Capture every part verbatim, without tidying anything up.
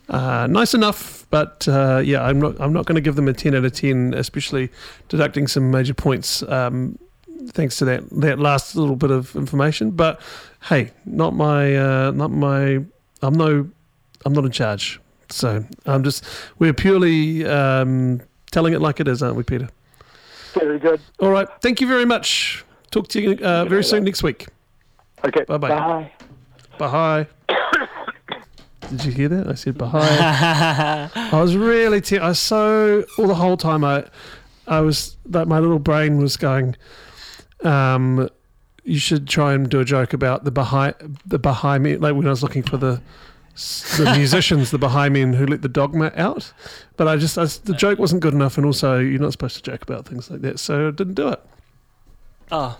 uh, nice enough, but uh, yeah, I'm not I'm not going to give them a ten out of ten, especially deducting some major points um, thanks to that that last little bit of information. But hey, not my uh, not my I'm no I'm not in charge, so I'm just we're purely um, telling it like it is, aren't we, Peter? Very good. All right, thank you very much. Talk to you uh, very soon next week. Okay. Bye-bye. Bye. Bye. Did you hear that? I said bye. I was really, te- I was so, all the whole time I, I was, like my little brain was going, um, you should try and do a joke about the Baha'i, the Baha'i men, like when I was looking for the, the musicians, the Baha'i men who let the dogma out. But I just, I, the joke wasn't good enough, and also you're not supposed to joke about things like that, so I didn't do it. Oh.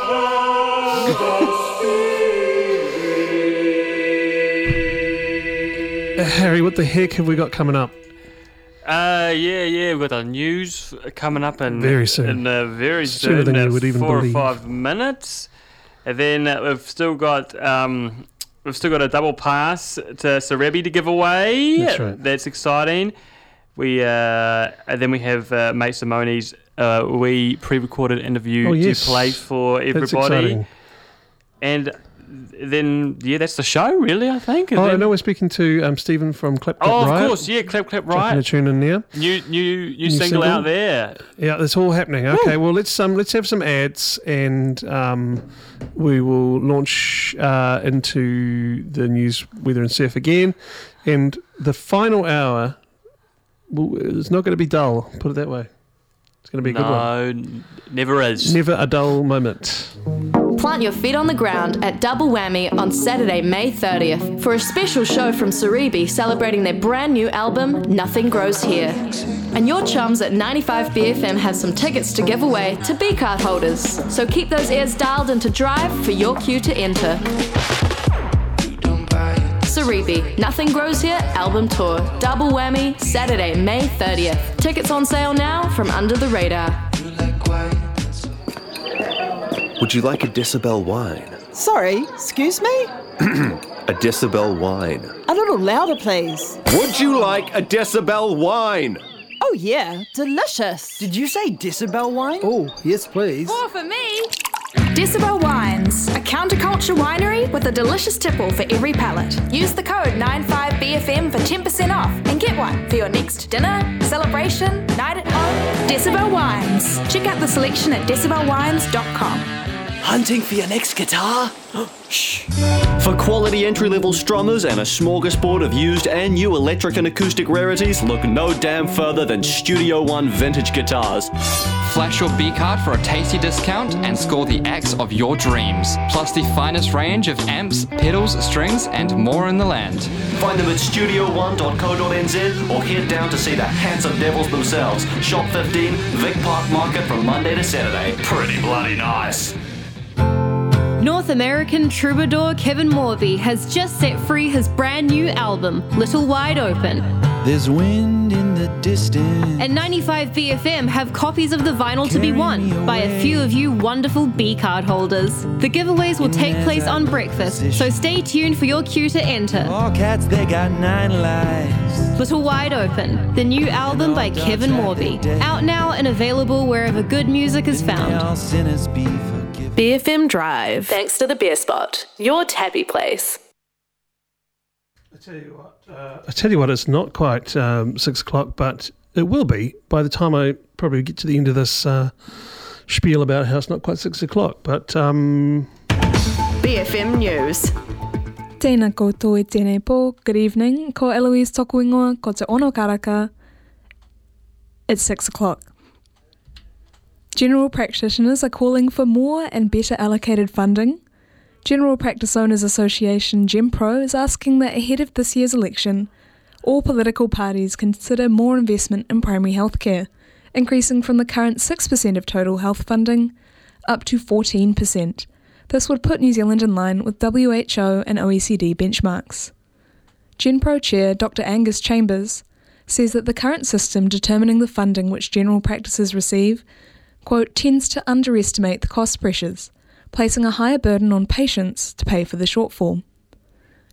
Harry, what the heck have we got coming up? Uh, yeah, yeah, we've got the news coming up in very soon. In uh, very Sooner soon, than uh, you would even four believe. or five minutes, and then uh, we've still got um, we've still got a double pass to Sarabi to give away. That's right. That's exciting. We uh, and then we have uh, Mate Simone's uh, we pre-recorded interview oh, yes. to play for everybody, that's exciting. And then yeah, that's the show, really. I think. And oh, then, I know we're speaking to um, Stephen from Clap Clap Oh, Riot. of course, yeah, Clap Clap Chucking Riot. a tune in there. New, new, new, New single, single out there. Yeah, that's all happening. Okay, Woo. well let's um let's have some ads, and um we will launch uh, into the news, weather and surf again, and the final hour will, it's not going to be dull. Put it that way. It's going to be a good one. No, never is. Never a dull moment. Plant your feet on the ground at Double Whammy on Saturday, May thirtieth for a special show from Sarabi celebrating their brand new album, Nothing Grows Here. And your chums at ninety-five B F M have some tickets to give away to B-card holders. So keep those ears dialed into Drive for your cue to enter. Sarabi, Nothing Grows Here album tour. Double Whammy, Saturday, May thirtieth. Tickets on sale now from Under the Radar. Would you like a Decibel wine? Sorry, excuse me? A Decibel wine. A little louder, please. Would you like a Decibel wine? Oh yeah, delicious. Did you say Decibel wine? Oh, yes please. More for me. Decibel Wines, a counterculture winery with a delicious tipple for every palate. Use the code ninety-five B F M for ten percent off and get one for your next dinner, celebration, night at home. Decibel Wines. Check out the selection at decibel wines dot com. Hunting for your next guitar? Shh. For quality entry-level strummers and a smorgasbord of used and new electric and acoustic rarities, look no damn further than Studio One vintage guitars. Flash your B-card for a tasty discount and score the axe of your dreams, plus the finest range of amps, pedals, strings, and more in the land. Find them at studio one dot co dot n z or head down to see the handsome devils themselves. Shop fifteen, Vic Park Market from Monday to Saturday. Pretty bloody nice. North American troubadour Kevin Morby has just set free his brand new album, Little Wide Open. There's wind in the distance. And ninety-five B F M have copies of the vinyl to be won by a few of you wonderful B-card holders. The giveaways will take place on breakfast, so stay tuned for your cue to enter. All cats, they got nine lives. Little Wide Open, the new album by Kevin Morby. Out now and available wherever good music is found. All sinners be forgiven. B F M Drive. Thanks to the Beer Spot, your tabby place. I tell you what, uh, I tell you what, it's not quite um, six o'clock, but it will be by the time I probably get to the end of this uh, spiel about how it's not quite six o'clock. But um... B F M News. Tēnā koutou e tēnei pō. Good evening. Ko Eloise toku ingoa, ko te ono karaka. It's six o'clock. General practitioners are calling for more and better allocated funding. General Practice Owners Association GenPro is asking that ahead of this year's election, all political parties consider more investment in primary healthcare, increasing from the current six percent of total health funding up to fourteen percent. This would put New Zealand in line with W H O and O E C D benchmarks. GenPro Chair Doctor Angus Chambers says that the current system determining the funding which general practices receive, quote, tends to underestimate the cost pressures, placing a higher burden on patients to pay for the shortfall.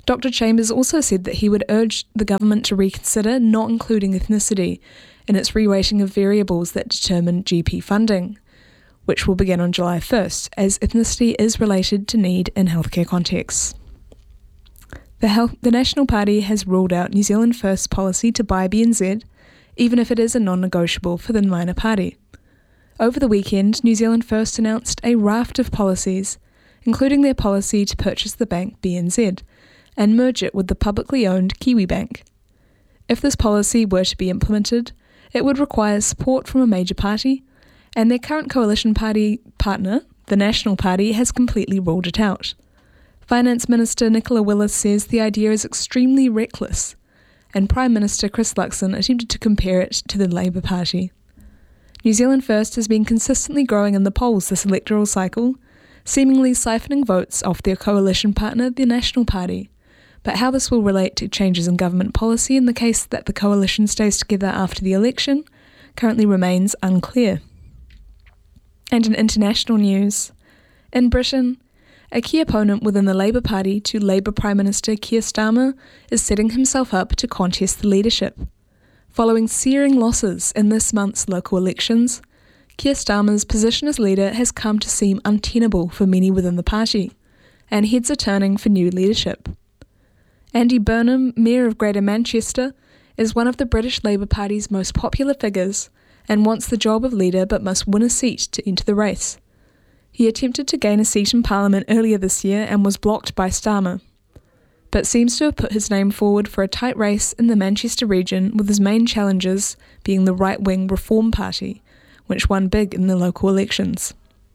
Doctor Chambers also said that he would urge the government to reconsider not including ethnicity in its reweighting of variables that determine G P funding, which will begin on July first, as ethnicity is related to need in healthcare contexts. The, health, the National Party has ruled out New Zealand First's policy to buy B N Z, even if it is a non-negotiable for the minor party. Over the weekend, New Zealand First announced a raft of policies, including their policy to purchase the bank B N Z and merge it with the publicly owned Kiwi Bank. If this policy were to be implemented, it would require support from a major party, and their current coalition party partner, the National Party, has completely ruled it out. Finance Minister Nicola Willis says the idea is extremely reckless, and Prime Minister Chris Luxon attempted to compare it to the Labour Party. New Zealand First has been consistently growing in the polls this electoral cycle, seemingly siphoning votes off their coalition partner, the National Party. But how this will relate to changes in government policy in the case that the coalition stays together after the election currently remains unclear. And in international news, in Britain, a key opponent within the Labour Party to Labour Prime Minister Keir Starmer is setting himself up to contest the leadership. Following searing losses in this month's local elections, Keir Starmer's position as leader has come to seem untenable for many within the party, and heads are turning for new leadership. Andy Burnham, Mayor of Greater Manchester, is one of the British Labour Party's most popular figures and wants the job of leader but must win a seat to enter the race. He attempted to gain a seat in Parliament earlier this year and was blocked by Starmer, but seems to have put his name forward for a tight race in the Manchester region, with his main challengers being the right-wing Reform Party, which won big in the local elections.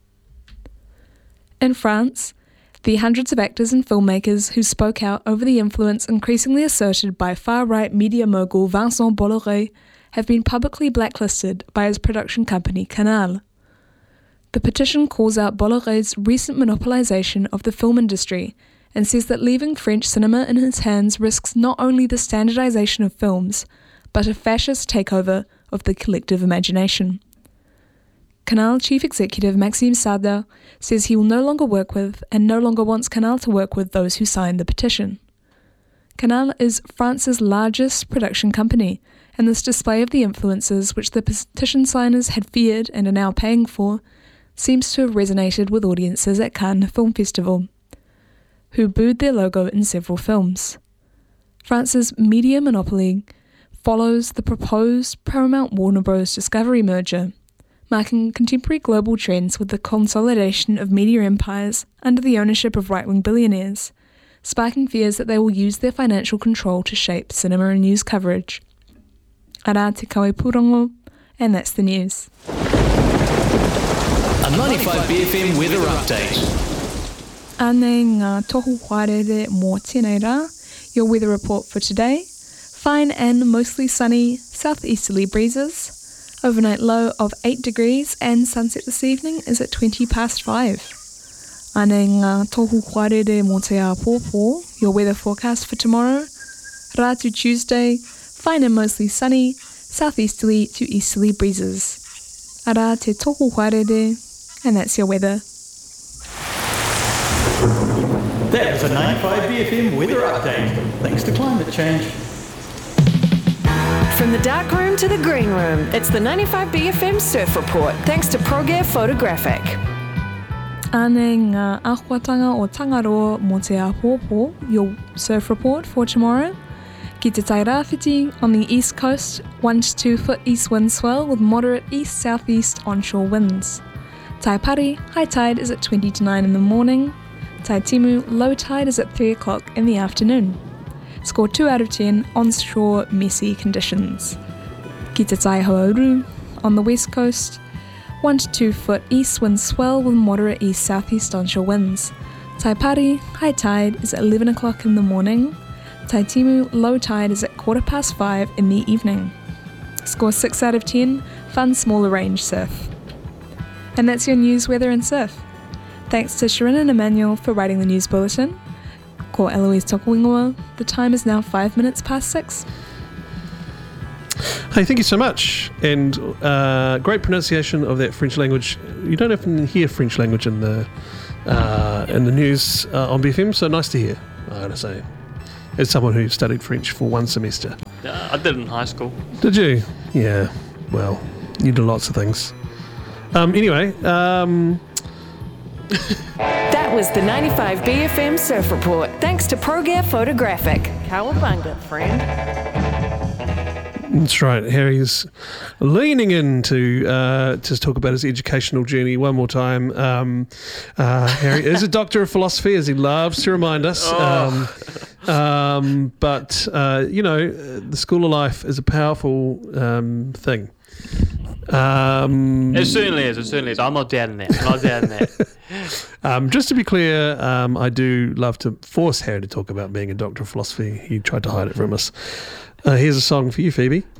In France, the hundreds of actors and filmmakers who spoke out over the influence increasingly asserted by far-right media mogul Vincent Bolloré have been publicly blacklisted by his production company Canal. The petition calls out Bolloré's recent monopolisation of the film industry and says that leaving French cinema in his hands risks not only the standardisation of films, but a fascist takeover of the collective imagination. Canal Chief Executive Maxime Saada says he will no longer work with and no longer wants Canal to work with those who signed the petition. Canal is France's largest production company, and this display of the influences which the petition signers had feared and are now paying for seems to have resonated with audiences at Cannes Film Festival, who booed their logo in several films. France's media monopoly follows the proposed Paramount-Warner Bros. Discovery merger, marking contemporary global trends with the consolidation of media empires under the ownership of right-wing billionaires, sparking fears that they will use their financial control to shape cinema and news coverage. Ara te kawe purongo, and that's the news. A ninety-five B F M weather update. Ane ngā tohu haere mō tēnei rā. Your weather report for today: fine and mostly sunny, southeasterly breezes. Overnight low of eight degrees, and sunset this evening is at twenty past five. Ane ngā tohu haere mō te āpōpō. Your weather forecast for tomorrow: Ratu Tuesday, fine and mostly sunny, southeasterly to easterly breezes. Ara te tohu haere, and that's your weather. That was a ninety-five B F M weather update, thanks to climate change. From the dark room to the green room, it's the ninety-five B F M Surf Report, thanks to ProGear Photographic. Ane ngā āhuatanga o Tangaroa mō te āpōpō, your surf report for tomorrow. Ki te Tairāwhiti on the east coast, one to two foot east wind swell with moderate east-southeast onshore winds. Taipari, high tide is at twenty to nine in the morning. Taitimu, low tide is at three o'clock in the afternoon. Score two out of ten, onshore messy conditions. Ki te Taihoauru on the west coast, one to two foot east wind swell with moderate east-southeast onshore winds. Taipari, high tide is at eleven o'clock in the morning. Taitimu, low tide is at quarter past five in the evening. Score six out of ten, fun smaller range surf. And that's your news, weather and surf. Thanks to Sharon and Emmanuel for writing the news bulletin. Ko Eloise Tokowingoa. The time is now five minutes past six. Hey, thank you so much. And uh, great pronunciation of that French language. You don't often hear French language in the uh, in the news uh, on B F M, so nice to hear, I gotta say. as someone who studied French for one semester. Uh, I did it in high school. Did you? Yeah. Well, you did lots of things. Um, anyway, um... That was the ninety-five B F M Surf Report, thanks to ProGear Photographic. Cowabunga, friend. That's right. Harry's leaning in to uh, to talk about his educational journey one more time. Um, uh, Harry is a doctor of philosophy, as he loves to remind us. Oh. Um, um, but, uh, you know, the school of life is a powerful um, thing. Um, It certainly is. It certainly is. I'm not doubting that. I'm not doubting that. um, just to be clear, um, I do love to force Harry to talk about being a doctor of philosophy. He tried to hide it from us. Uh, here's a song for you, Phoebe.